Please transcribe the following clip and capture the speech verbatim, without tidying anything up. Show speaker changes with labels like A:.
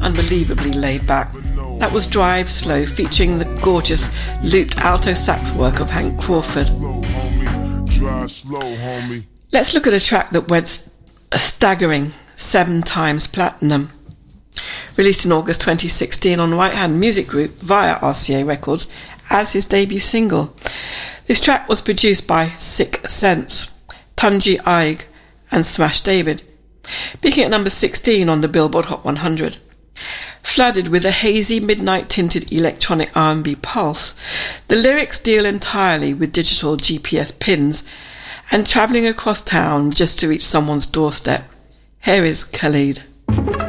A: unbelievably laid back. That was Drive Slow, featuring the gorgeous looped alto sax work of Hank Crawford. Let's look at a track that went a staggering seven times platinum. Released in August twenty sixteen on Right Hand Music Group via R C A Records as his debut single. This track was produced by Sick Sense, Tunji Aig and Smash David, peaking at number sixteen on the Billboard Hot one hundred. Flooded with a hazy, midnight-tinted electronic R and B pulse, the lyrics deal entirely with digital G P S pins and travelling across town just to reach someone's doorstep. Here is Khalid.